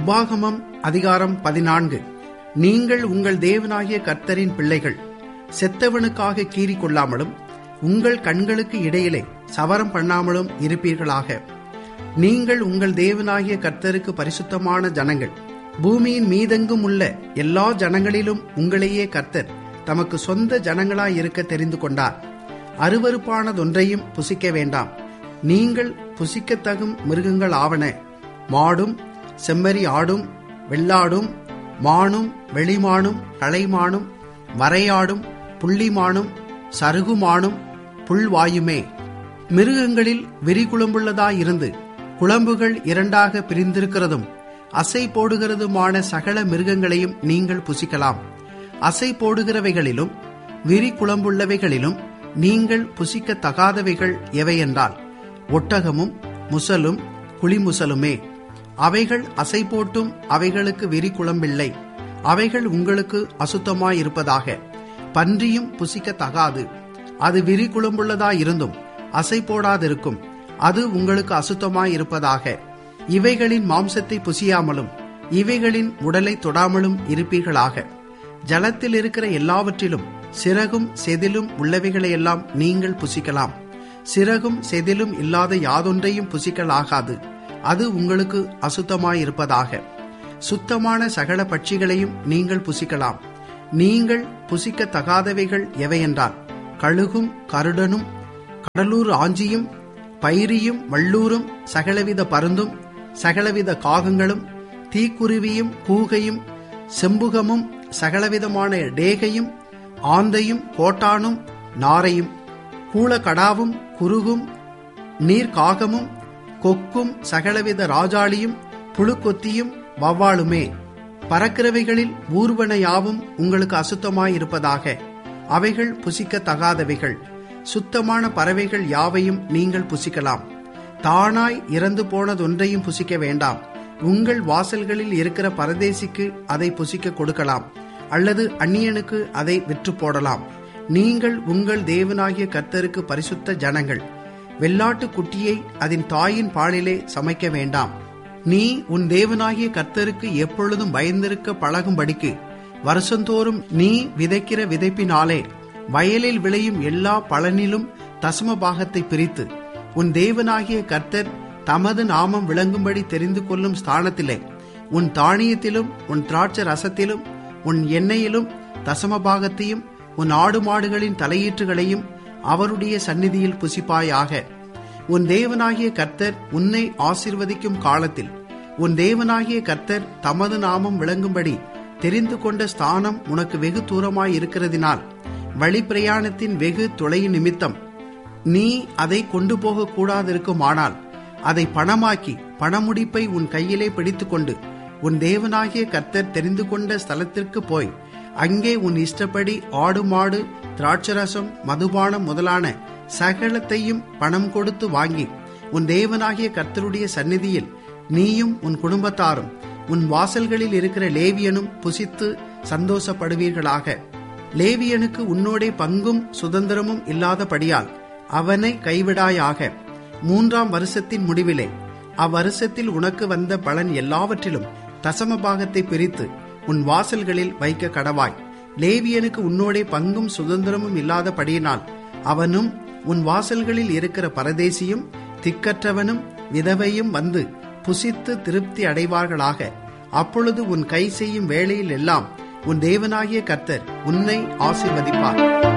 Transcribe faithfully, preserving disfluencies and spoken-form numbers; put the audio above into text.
உபாகமம் அதிகாரம் பதினான்கு. நீங்கள் உங்கள் தேவனாகிய கர்த்தரின் பிள்ளைகள். செத்தவனுக்காக கீறி கொள்ளாமலும் உங்கள் கண்களுக்கு இடையிலே சவரம் பண்ணாமலும் இருப்பீர்களாக. நீங்கள் உங்கள் தேவனாகிய கர்த்தருக்கு பரிசுத்தமான ஜனங்கள். பூமியின் மீதெங்கும் உள்ள எல்லா ஜனங்களிலும் உங்களையே கர்த்தர் தமக்கு சொந்த ஜனங்களாய் இருக்க தெரிந்து கொண்டார். அருவருப்பானதொன்றையும் புசிக்க வேண்டாம். நீங்கள் புசிக்கத்தகும் மிருகங்கள் ஆவன: மாடும் செம்மறி ஆடும், வெள்ளாடும், மானும் வெளிமானும், களைமானும், வரையாடும், புள்ளிமானும், சருகுமானும், புல்வாயுமே. மிருகங்களில் விரிகுளம்புள்ளதாயிருந்து குளம்புகள் இரண்டாக பிரிந்திருக்கிறதும் அசை போடுகிறதுமான சகல மிருகங்களையும் நீங்கள் புசிக்கலாம். அசை போடுகிறவைகளிலும் விரி குளம்புள்ளவைகளிலும் நீங்கள் புசிக்கத்தகாதவைகள் எவையென்றால் ஒட்டகமும் முசலும் குளிமுசலுமே. அவைகள் அசை போட்டும் அவைகளுக்கு விரி குளம்பில்லை. அவைகள் உங்களுக்கு அசுத்தமாயிருப்பதாக. பன்றியும் புசிக்கத்தகாது. அது விரி குளம்புள்ளதாயிருந்தும் அசை போடாதிருக்கும். அது உங்களுக்கு அசுத்தமாயிருப்பதாக. இவைகளின் மாம்சத்தை புசியாமலும் இவைகளின் உடலை தொடாமலும் இருப்பீர்களாக. ஜலத்தில் இருக்கிற எல்லாவற்றிலும் சிறகும் செதிலும் உள்ளவைகளையெல்லாம் நீங்கள் புசிக்கலாம். சிறகும் செதிலும் இல்லாத யாதொன்றையும் புசிக்கலாகாது. அது உங்களுக்கு அசுத்தமாயிருப்பதாக. சுத்தமான சகல பட்சிகளையும் நீங்கள் புசிக்கலாம். நீங்கள் புசிக்கத்தகாதவைகள் எவையென்றால் கழுகும் கருடனும் கடலூர் ஆஞ்சியும் பைரியும் வள்ளூரும் சகலவித பருந்தும் சகலவித காகங்களும் தீக்குருவியும் கூகையும் செம்புகமும் சகலவிதமான டேகையும் ஆந்தையும் கோட்டானும் நாரையும் கூளக்கடாவும் குருகும் நீர்காகமும் கொக்கும் சகலவித ராஜாளியும் புழுக்கொத்தியும் வவ்வாளுமே. பறக்கிறவைகளில் ஊர்வன யாவும் உங்களுக்கு அசுத்தமாயிருப்பதாக. அவைகள் புசிக்கத்தகாதவைகள். சுத்தமான பறவைகள் யாவையும் நீங்கள் புசிக்கலாம். தானாய் இறந்து போனதொன்றையும் புசிக்க வேண்டாம். உங்கள் வாசல்களில் இருக்கிற பரதேசிக்கு அதை புசிக்க கொடுக்கலாம், அல்லது அந்நியனுக்கு அதை விற்று போடலாம். நீங்கள் உங்கள் தேவனாகிய கர்த்தருக்கு பரிசுத்த ஜனங்கள். வெள்ளாட்டு குட்டியை அதன் தாயின் பாலிலே சமைக்க வேண்டாம். நீ உன் தேவனாகிய கர்த்தருக்கு எப்பொழுதும் பயந்திருக்க பழகும்படிக்கு வருஷந்தோறும் நீ விதைக்கிற விதைப்பினாலே வயலில் விளையும் எல்லா பலனிலும் தசம பாகத்தை பிரித்து உன் தேவனாகிய கர்த்தர் தமது நாமம் விளங்கும்படி தெரிந்து கொள்ளும் ஸ்தானத்திலே உன் தானியத்திலும் உன் திராட்சை ரசத்திலும் உன் எண்ணெயிலும் தசம பாகத்தையும் உன் ஆடு மாடுகளின் தலையீற்றுகளையும் அவருடைய சந்நிதியில் புசிப்பாயாக. உன் தேவனாகிய கர்த்தர் உன்னை ஆசீர்வதிக்கும் காலத்தில் உன் தேவனாகிய கர்த்தர் தமது நாமம் விளங்கும்படி தெரிந்து கொண்ட ஸ்தானம் உனக்கு வெகு தூரமாய் இருக்கிறதினால் வழி பிரயாணத்தின் வெகு தொலையின் நிமித்தம் நீ அதை கொண்டு போக கூடாதிருக்குமானால் அதை பணமாக்கி பணமுடிப்பை உன் கையிலே பிடித்துக்கொண்டு உன் தேவனாகிய கர்த்தர் தெரிந்து கொண்ட ஸ்தலத்திற்கு போய் அங்கே உன் இஷ்டப்படி ஆடு மாடு திராட்சரசம் மதுபானம் முதலான சகலத்தையும் பணம் கொடுத்து வாங்கி உன் தேவனாகிய கர்த்தருடைய சந்நிதியில் நீயும் உன் குடும்பத்தாரும் உன் வாசல்களில் இருக்கிற லேவியனும் புசித்து சந்தோஷப்படுவீர்களாக. லேவியனுக்கு உன்னோடே பங்கும் சுதந்திரமும் இல்லாதபடியால் அவனை கைவிடாயாக. மூன்றாம் வருஷத்தின் முடிவிலே அவ்வருஷத்தில் உனக்கு வந்த பலன் எல்லாவற்றிலும் தசம பாகத்தை பிரித்து உன் வாசல்களில் வைக்க கடவாய். லேவியனுக்கு உன்னோடே பங்கும் சுதந்திரமும் இல்லாதபடியினால் அவனும் உன் வாசல்களில் இருக்கிற பரதேசியும் திக்கற்றவனும் விதவையும் வந்து புசித்து திருப்தி அடைவார்களாக. அப்பொழுது உன் கை செய்யும் வேளையில் எல்லாம் உன் தேவனாகிய கர்த்தர் உன்னை ஆசீர்வதிப்பார்.